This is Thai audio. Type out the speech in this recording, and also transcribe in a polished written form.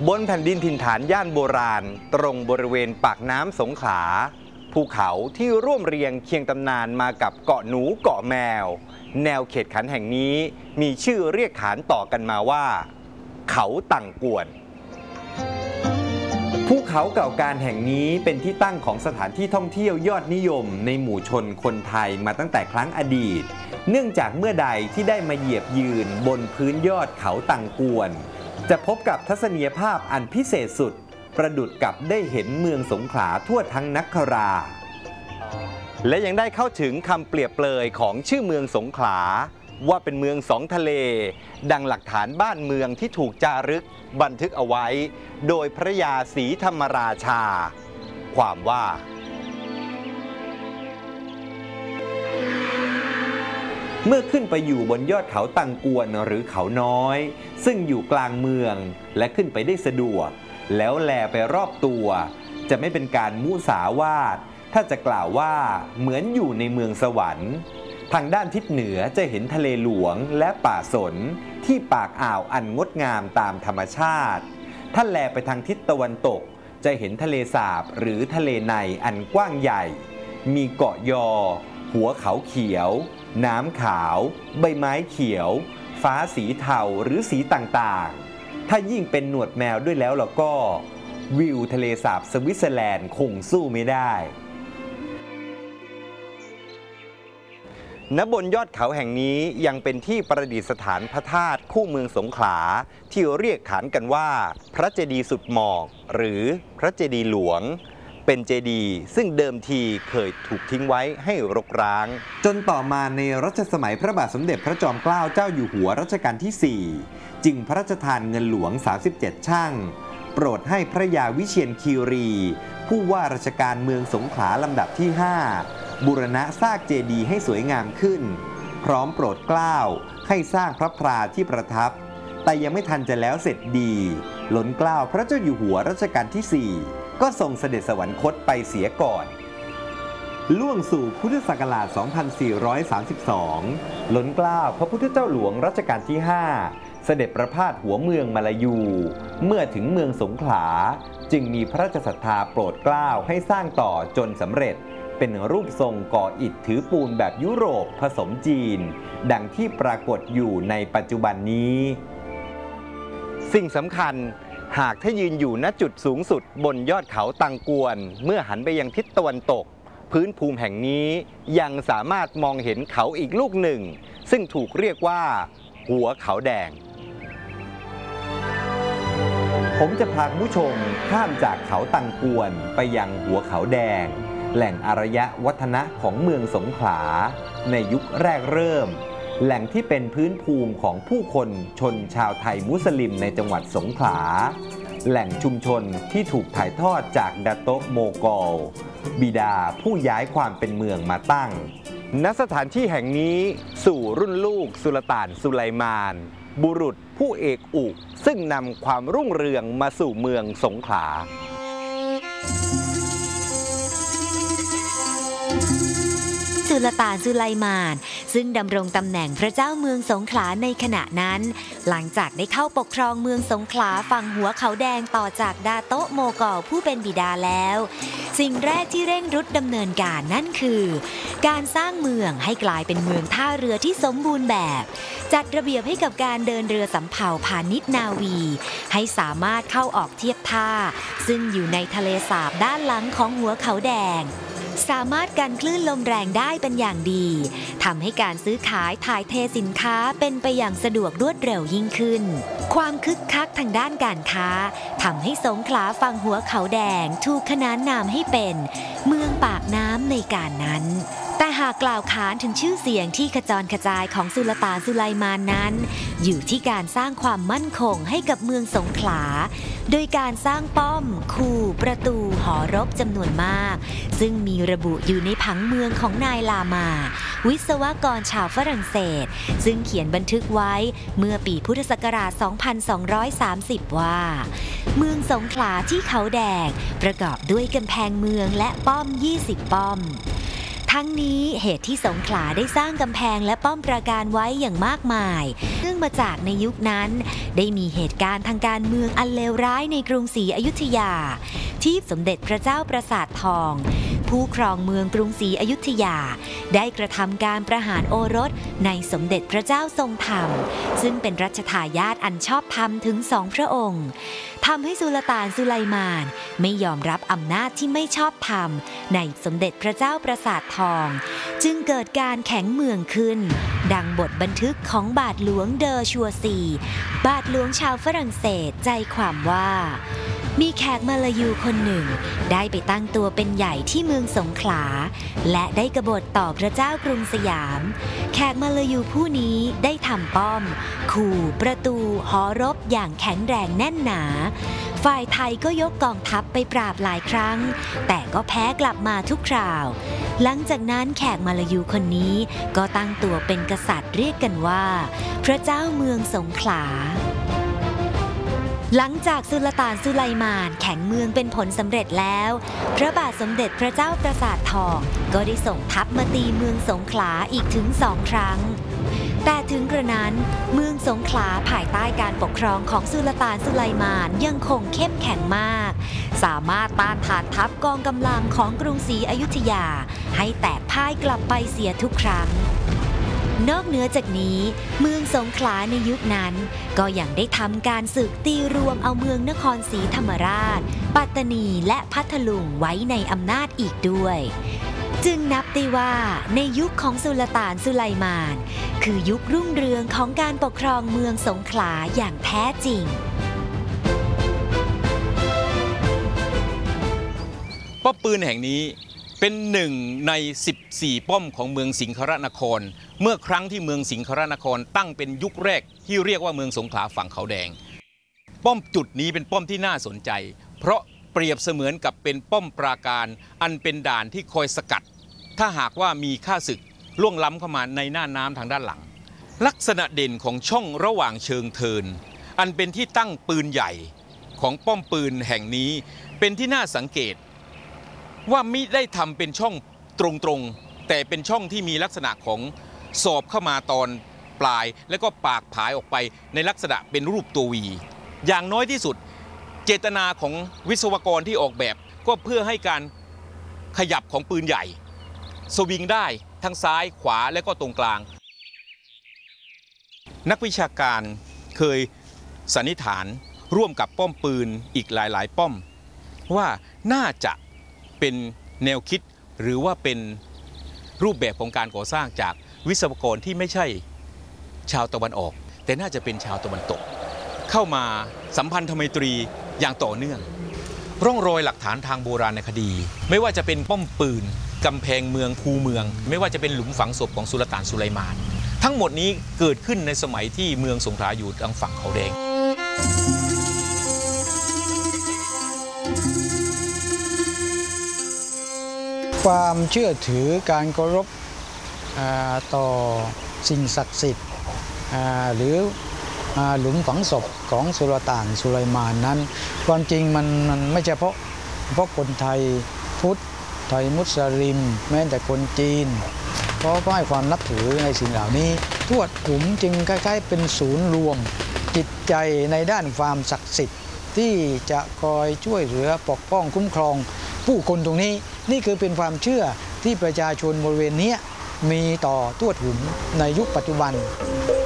บนแผ่นดินถิ่นฐานย่านโบราณตรงบริเวณปากน้ำสงขลาภูเขาที่ร่วมเรียงเคียงตำนานมากับเกาะหนูเกาะแมวแนวเขตขันแห่งนี้มีชื่อเรียกขานต่อกันมาว่าเขาตังกวนภูเขาเก่าการแห่งนี้เป็นที่ตั้งของสถานที่ท่องเที่ยวยอดนิยมในหมู่ชนคนไทยมาตั้งแต่ครั้งอดีตเนื่องจากเมื่อใดที่ได้มาเหยียบยืนบนพื้นยอดเขาตังกวนจะพบกับทัศนียภาพอันพิเศษสุดประดุจกับได้เห็นเมืองสงขลาทั่วทั้งนคราและยังได้เข้าถึงคำเปรียบเปรยของชื่อเมืองสงขลาว่าเป็นเมืองสองทะเลดังหลักฐานบ้านเมืองที่ถูกจารึกบันทึกเอาไว้โดยพระยาศรีธรรมราชาความว่าเมื่อขึ้นไปอยู่บนยอดเขาตังกวนหรือเขาน้อยซึ่งอยู่กลางเมืองและขึ้นไปได้สะดวกแล้วแลไปรอบตัวจะไม่เป็นการมุสาวาทถ้าจะกล่าวว่าเหมือนอยู่ในเมืองสวรรค์ทางด้านทิศเหนือจะเห็นทะเลหลวงและป่าสนที่ปากอ่าวอันงดงามตามธรรมชาติถ้าแลไปทางทิศตะวันตกจะเห็นทะเลสาบหรือทะเลในอันกว้างใหญ่มีเกาะยอหัวเขาเขียวน้ำขาวใบไม้เขียวฟ้าสีเทาหรือสีต่างๆถ้ายิ่งเป็นหนวดแมวด้วยแล้วก็วิวทะเลสาบสวิตเซอร์แลนด์คงสู้ไม่ได้ณบนยอดเขาแห่งนี้ยังเป็นที่ประดิษฐานพระธาตุคู่เมืองสงขลาที่เรียกขานกันว่าพระเจดีย์สุดหมอกหรือพระเจดีย์หลวงเป็นเจดีย์ซึ่งเดิมทีเคยถูกทิ้งไว้ให้รกร้างจนต่อมาในรัชสมัยพระบาทสมเด็จพระจอมเกล้าเจ้าอยู่หัวรัชกาลที่ 4จึงพระราชทานเงินหลวง37ช่างโปรดให้พระยาวิเชียรคีรีผู้ว่าราชการเมืองสงขลาลำดับที่ 5บูรณะสร้างเจดีย์ให้สวยงามขึ้นพร้อมโปรดเกล้าให้สร้างพระพราที่ประทับแต่ยังไม่ทันจะแล้วเสร็จดีล้นเกล้าพระเจ้าอยู่หัวรัชกาลที่ 4ก็ทรงเสด็จสวรรคตไปเสียก่อนล่วงสู่พุทธศักราช 2432 ล้นเกล้าพระพุทธเจ้าหลวงรัชกาลที่ 5เสด็จประพาสหัวเมืองมาลายูเมื่อถึงเมืองสงขลาจึงมีพระราชศรัทธาโปรดเกล้าให้สร้างต่อจนสำเร็จเป็นรูปทรงก่ออิฐถือปูนแบบยุโรปผสมจีนดังที่ปรากฏอยู่ในปัจจุบันนี้สิ่งสำคัญหากถ้ายืนอยู่ณจุดสูงสุดบนยอดเขาตังกวนเมื่อหันไปยังทิศตะวันตกพื้นภูมิแห่งนี้ยังสามารถมองเห็นเขาอีกลูกหนึ่งซึ่งถูกเรียกว่าหัวเขาแดงผมจะพาผู้ชมข้ามจากเขาตังกวนไปยังหัวเขาแดงแหล่งอารยวัฒนะของเมืองสงขลาในยุคแรกเริ่มแหล่งที่เป็นพื้นภูมิของผู้คนชนชาวไทยมุสลิมในจังหวัดสงขลาแหล่งชุมชนที่ถูกถ่ายทอดจากดาโตะโมกอลบิดาผู้ย้ายความเป็นเมืองมาตั้งณสถานที่แห่งนี้สู่รุ่นลูกสุลต่านสุไลมานบุรุษผู้เอกอุซึ่งนำความรุ่งเรืองมาสู่เมืองสงขลาสุลต่านสุไลมานซึ่งดำรงตำแหน่งพระเจ้าเมืองสงขลาในขณะนั้นหลังจากได้เข้าปกครองเมืองสงขลาฝั่งหัวเขาแดงต่อจากดาโตะโมกอลผู้เป็นบิดาแล้วสิ่งแรกที่เร่งรุดดำเนินการนั่นคือการสร้างเมืองให้กลายเป็นเมืองท่าเรือที่สมบูรณ์แบบจัดระเบียบให้กับการเดินเรือสำเภาพาณิชย์นาวีให้สามารถเข้าออกเทียบท่าซึ่งอยู่ในทะเลสาบด้านหลังของหัวเขาแดงสามารถกันคลื่นลมแรงได้เป็นอย่างดีทำให้การซื้อขายถ่ายเทสินค้าเป็นไปอย่างสะดวกรวดเร็วยิ่งขึ้นความคึกคักทางด้านการค้าทำให้สงขลาฝั่งหัวเขาแดงถูกขนานนามให้เป็นเมืองปากน้ำในการนั้นแต่หากกล่าวขานถึงชื่อเสียงที่ขจรกระจายของสุลต่านสุไลมานนั้นอยู่ที่การสร้างความมั่นคงให้กับเมืองสงขลาโดยการสร้างป้อมคูประตูหอรบจำนวนมากซึ่งมีระบุอยู่ในผังเมืองของนายลามาวิศวกรชาวฝรั่งเศสซึ่งเขียนบันทึกไว้เมื่อปีพุทธศักราช 2230 ว่าเมืองสงขลาที่เขาแดงประกอบด้วยกำแพงเมืองและป้อม 20 ป้อมทั้งนี้เหตุที่สงขลาได้สร้างกำแพงและป้อมปราการไว้อย่างมากมายเนื่องมาจากในยุคนั้นได้มีเหตุการณ์ทางการเมืองอันเลวร้ายในกรุงศรีอยุธยาที่สมเด็จพระเจ้าปราสาททองผู้ครองเมืองกรุงศรีอยุธยาได้กระทำการประหารโอรสในสมเด็จพระเจ้าทรงธรรมซึ่งเป็นรัชทายาทอันชอบธรรมถึง2 พระองค์ทำให้สุลต่านสุไลมานไม่ยอมรับอำนาจที่ไม่ชอบธรรมในสมเด็จพระเจ้าปราสาททองจึงเกิดการแข็งเมืองขึ้นดังบทบันทึกของบาทหลวงเดอชัวซีบาทหลวงชาวฝรั่งเศสใจความว่ามีแขกมาลายูคนหนึ่งได้ไปตั้งตัวเป็นใหญ่ที่เมืองสงขลาและได้กบฏต่อพระเจ้ากรุงสยามแขกมาลายูผู้นี้ได้ทำป้อมขู่ประตูหอรบอย่างแข็งแรงแน่นหนาฝ่ายไทยก็ยกกองทัพไปปราบหลายครั้งแต่ก็แพ้กลับมาทุกคราวหลังจากนั้นแขกมาลายูคนนี้ก็ตั้งตัวเป็นกษัตริย์เรียกกันว่าพระเจ้าเมืองสงขลาหลังจากสุลต่านสุไลมานแข็งเมืองเป็นผลสำเร็จแล้วพระบาทสมเด็จพระเจ้าปราสาททองก็ได้ส่งทัพมาตีเมืองสงขลาอีกถึง2 ครั้งแต่ถึงกระนั้นเมืองสงขลาภายใต้การปกครองของสุลต่านสุไลมานยังคงเข้มแข็งมากสามารถต้านทานทัพกองกำลังของกรุงศรีอยุธยาให้แตกพ่ายกลับไปเสียทุกครั้งนอกเหนือจากนี้เมืองสงขลาในยุคนั้นก็ยังได้ทำการศึกตีรวมเอาเมืองนครศรีธรรมราชปัตตานีและพัทลุงไว้ในอำนาจอีกด้วยจึงนับได้ว่าในยุคของสุลต่านสุไลมานคือยุครุ่งเรืองของการปกครองเมืองสงขลาอย่างแท้จริงป้อมปืนแห่งนี้เป็น1 ใน 14 ป้อมของเมืองสิงครนครเมื่อครั้งที่เมืองสิงครนครตั้งเป็นยุคแรกที่เรียกว่าเมืองสงขลาฝั่งเขาแดงป้อมจุดนี้เป็นป้อมที่น่าสนใจเพราะเปรียบเสมือนกับเป็นป้อมปราการอันเป็นด่านที่คอยสกัดถ้าหากว่ามีข้าศึกล่วงล้ำเข้ามาในหน้าน้ำทางด้านหลังลักษณะเด่นของช่องระหว่างเชิงเทินอันเป็นที่ตั้งปืนใหญ่ของป้อมปืนแห่งนี้เป็นที่น่าสังเกตว่ามิได้ทำเป็นช่องตรงๆแต่เป็นช่องที่มีลักษณะของสอบเข้ามาตอนปลายแล้วก็ปากผายออกไปในลักษณะเป็นรูปตัววีอย่างน้อยที่สุดเจตนาของวิศวกรที่ออกแบบก็เพื่อให้การขยับของปืนใหญ่สวิงได้ทั้งซ้ายขวาและก็ตรงกลางนักวิชาการเคยสันนิษฐานร่วมกับป้อมปืนอีกหลายๆป้อมว่าน่าจะเป็นแนวคิดหรือว่าเป็นรูปแบบของการก่อสร้างจากวิศวกรที่ไม่ใช่ชาวตะวันออกแต่น่าจะเป็นชาวตะวันตกเข้ามาสัมพันธไมตรีอย่างต่อเนื่องร่องรอยหลักฐานทางโบราณคดีไม่ว่าจะเป็นป้อมปืนกำแพงเมืองคูเมืองไม่ว่าจะเป็นหลุมฝังศพของสุลต่านสุไลมานทั้งหมดนี้เกิดขึ้นในสมัยที่เมืองสงขลาอยู่ทางฝั่งเขาแดงความเชื่อถือการเคารพต่อสิ่งศักดิ์สิทธิ์หรือหลุมฝังศพของสุลต่านสุไลมานนั้นความจริงมันไม่ใช่เพราะคนไทยพุทธไทยมุสลิมแม้แต่คนจีนเพราะให้ความนับถือในสิ่งเหล่านี้ทวดขุมจึงคล้ายๆเป็นศูนย์รวมจิตใจในด้านความศักดิ์สิทธิ์ที่จะคอยช่วยเหลือปกป้องคุ้มครองผู้คนตรงนี้นี่คือเป็นความเชื่อที่ประชาชนบริเวณนี้มีต่อทวดหุมในยุคปัจจุบัน